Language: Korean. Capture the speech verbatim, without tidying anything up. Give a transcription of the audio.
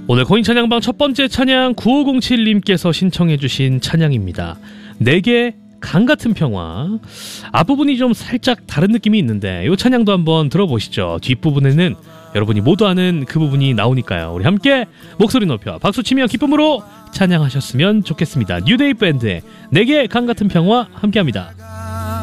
오늘 코인 찬양방 첫 번째 찬양 구오공칠님께서 신청해주신 찬양입니다. 내게 강 같은 평화. 앞부분이 좀 살짝 다른 느낌이 있는데 이 찬양도 한번 들어보시죠. 뒷부분에는 여러분이 모두 아는 그 부분이 나오니까요. 우리 함께 목소리 높여 박수치며 기쁨으로 찬양하셨으면 좋겠습니다. 뉴데이 밴드의 내게 강 같은 평화 함께합니다.